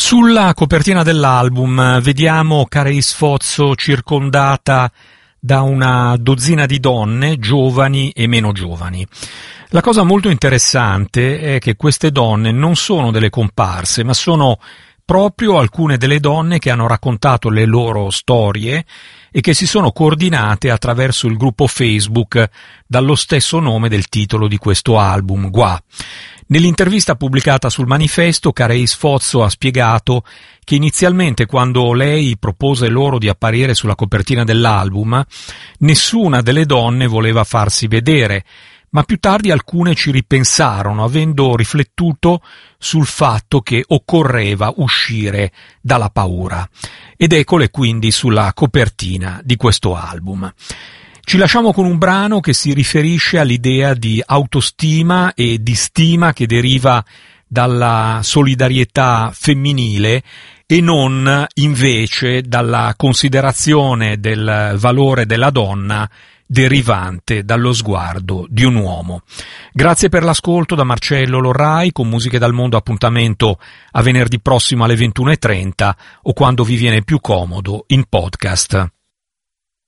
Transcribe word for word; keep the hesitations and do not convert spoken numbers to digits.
Sulla copertina dell'album vediamo Carey Sfozzo circondata da una dozzina di donne, giovani e meno giovani. La cosa molto interessante è che queste donne non sono delle comparse, ma sono proprio alcune delle donne che hanno raccontato le loro storie e che si sono coordinate attraverso il gruppo Facebook dallo stesso nome del titolo di questo album, Gua. Nell'intervista pubblicata sul Manifesto, Carey Sfozzo ha spiegato che inizialmente, quando lei propose loro di apparire sulla copertina dell'album, nessuna delle donne voleva farsi vedere, ma più tardi alcune ci ripensarono, avendo riflettuto sul fatto che occorreva uscire dalla paura. Ed eccole quindi sulla copertina di questo album. Ci lasciamo con un brano che si riferisce all'idea di autostima e di stima che deriva dalla solidarietà femminile e non invece dalla considerazione del valore della donna derivante dallo sguardo di un uomo. Grazie per l'ascolto da Marcello Lorrai. Con Musiche dal Mondo appuntamento a venerdì prossimo alle ventuno e trenta o quando vi viene più comodo in podcast.